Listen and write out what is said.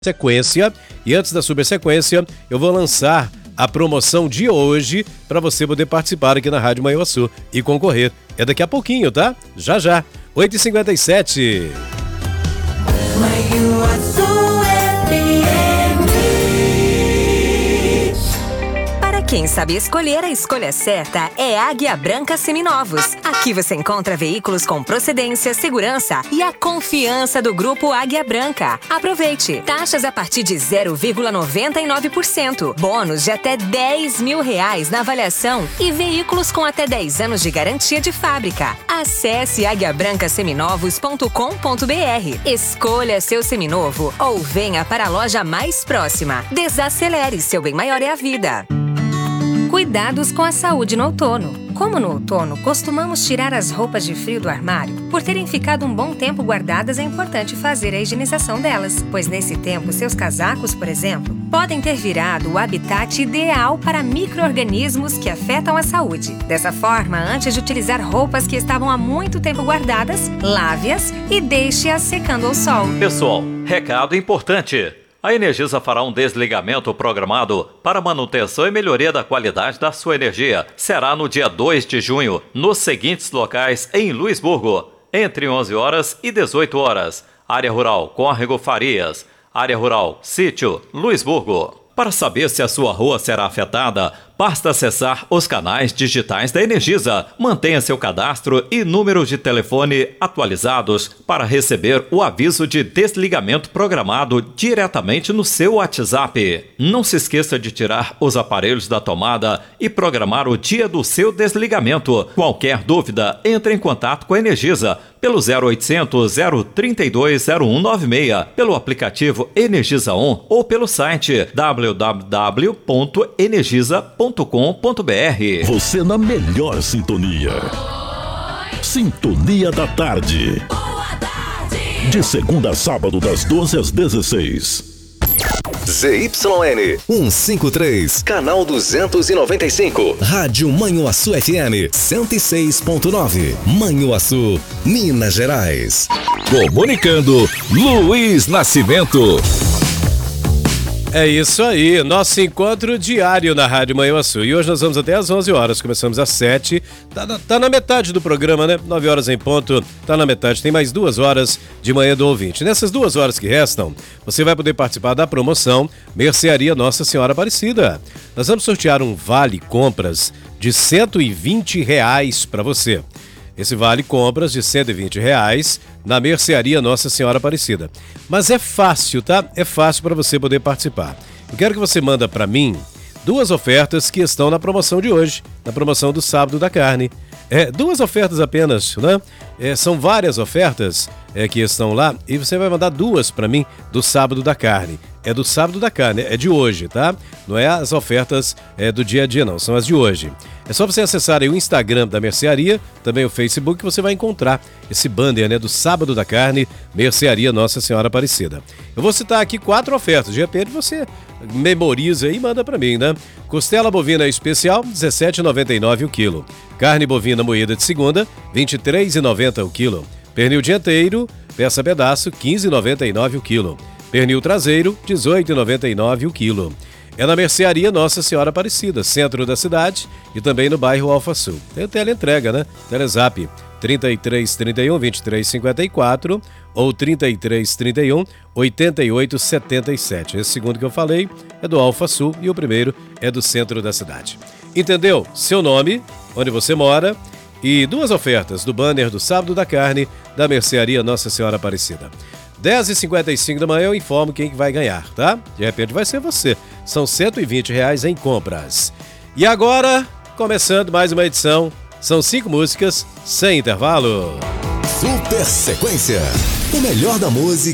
sequência, e antes da subsequência eu vou lançar a promoção de hoje para você poder participar aqui na Rádio Manhuaçu e concorrer. É daqui a pouquinho, tá? Já já, 8h57. Quem sabe escolher a escolha certa é Águia Branca Seminovos. Aqui você encontra veículos com procedência, segurança e a confiança do Grupo Águia Branca. Aproveite! Taxas a partir de 0,99%. Bônus de até R$10 mil na avaliação e veículos com até 10 anos de garantia de fábrica. Acesse aguiabrancaseminovos.com.br. Escolha seu seminovo ou venha para a loja mais próxima. Desacelere, seu bem maior é a vida. Cuidados com a saúde no outono. Como no outono costumamos tirar as roupas de frio do armário, por terem ficado um bom tempo guardadas é importante fazer a higienização delas, pois nesse tempo seus casacos, por exemplo, podem ter virado o habitat ideal para micro-organismos que afetam a saúde. Dessa forma, antes de utilizar roupas que estavam há muito tempo guardadas, lave-as e deixe-as secando ao sol. Pessoal, recado importante! A Energisa fará um desligamento programado para manutenção e melhoria da qualidade da sua energia. Será no dia 2 de junho, nos seguintes locais em Luisburgo, entre 11 horas e 18 horas. Área Rural Córrego Farias, Área Rural Sítio Luisburgo. Para saber se a sua rua será afetada, basta acessar os canais digitais da Energisa. Mantenha seu cadastro e número de telefone atualizados para receber o aviso de desligamento programado diretamente no seu WhatsApp. Não se esqueça de tirar os aparelhos da tomada e programar o dia do seu desligamento. Qualquer dúvida, entre em contato com a Energisa pelo 0800 032 0196, pelo aplicativo Energisa On ou pelo site www.energisa.com.br. Você na melhor sintonia. Sintonia da Tarde. De segunda a sábado, das 12 às 16. ZYN 153, canal 295. Rádio Manhuaçu FM 106.9. Manhuaçu, Minas Gerais. Comunicando, Luiz Nascimento. É isso aí, nosso encontro diário na Rádio Manhuaçu. E hoje nós vamos até às 11 horas, começamos às 7. Tá na metade do programa, né? 9 horas em ponto, tá na metade. Tem mais 2 horas de manhã do ouvinte. Nessas 2 horas que restam, você vai poder participar da promoção Mercearia Nossa Senhora Aparecida. Nós vamos sortear um vale compras de R$120 para você. Esse vale compras de R$120 na Mercearia Nossa Senhora Aparecida. Mas é fácil, tá? É fácil para você poder participar. Eu quero que você manda para mim 2 ofertas que estão na promoção de hoje, na promoção do Sábado da Carne. 2 ofertas apenas, né? São várias ofertas que estão lá e você vai mandar 2 para mim do Sábado da Carne. É do Sábado da Carne, é de hoje, tá? Não é as ofertas do dia a dia, não, são as de hoje. É só você acessar aí o Instagram da Mercearia, também o Facebook, que você vai encontrar esse banner, né, do Sábado da Carne, Mercearia Nossa Senhora Aparecida. Eu vou citar aqui 4 ofertas, de repente você memoriza e manda para mim, né? Costela bovina especial, R$17,99 o quilo. Carne bovina moída de segunda, R$23,90 o quilo. Pernil dianteiro, peça pedaço, R$15,99 o quilo. Pernil traseiro, R$18,99 o quilo. É na Mercearia Nossa Senhora Aparecida, centro da cidade e também no bairro Alfa-Sul. Tem teleentrega, né? Telezap 3331 2354 ou 3331 8877. Esse segundo que eu falei é do Alfa-Sul e o primeiro é do centro da cidade. Entendeu? Seu nome, onde você mora e 2 ofertas do banner do Sábado da Carne da Mercearia Nossa Senhora Aparecida. 10h55 da manhã eu informo quem vai ganhar, tá? De repente vai ser você. São R$120 em compras. E agora, começando mais uma edição, são 5 músicas sem intervalo. Super Sequência, o melhor da música.